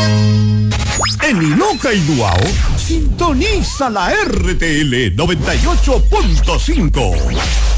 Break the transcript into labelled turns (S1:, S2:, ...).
S1: En Iloca y Duao, sintoniza la RTL 98.5.